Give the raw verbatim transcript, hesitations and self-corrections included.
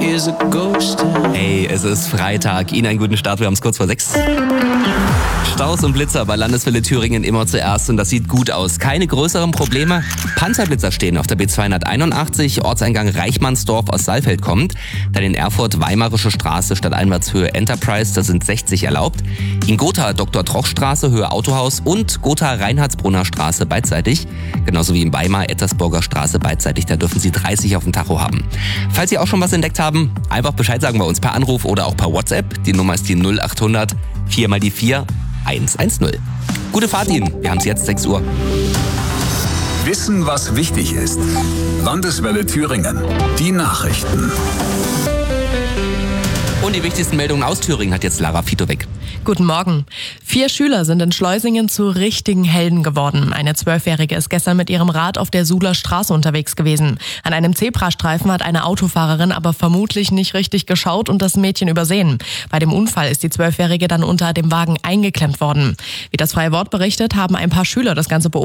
is a ghost town. Hey, es ist Freitag. Ihnen einen guten Start. Wir haben es kurz vor sechs. Staus und Blitzer bei Landeswelle Thüringen immer zuerst und das sieht gut aus. Keine größeren Probleme. Panzerblitzer stehen auf der B zweihunderteinundachtzig, Ortseingang Reichmannsdorf aus Saalfeld kommt. Dann in Erfurt Weimarische Straße statt Einwärtshöhe Enterprise, da sind sechzig erlaubt. In Gotha Doktor Troch Straße, Höhe Autohaus und Gotha Reinhardsbrunner Straße beidseitig. Genauso wie in Weimar Ettersburger Straße beidseitig, da dürfen Sie dreißig auf dem Tacho haben. Falls Sie auch schon was entdeckt haben, einfach Bescheid sagen bei uns per Anruf oder auch per WhatsApp. Die Nummer ist die null achthundert vier mal die vier eins eins null. Gute Fahrt Ihnen, wir haben es jetzt sechs Uhr. Wissen, was wichtig ist. Landeswelle Thüringen. Die Nachrichten. Und die wichtigsten Meldungen aus Thüringen hat jetzt Lara Fitowek. Guten Morgen. Vier Schüler sind in Schleusingen zu richtigen Helden geworden. Eine Zwölfjährige ist gestern mit ihrem Rad auf der Suhler Straße unterwegs gewesen. An einem Zebrastreifen hat eine Autofahrerin aber vermutlich nicht richtig geschaut und das Mädchen übersehen. Bei dem Unfall ist die Zwölfjährige dann unter dem Wagen eingeklemmt worden. Wie das Freie Wort berichtet, haben ein paar Schüler das Ganze beobachtet.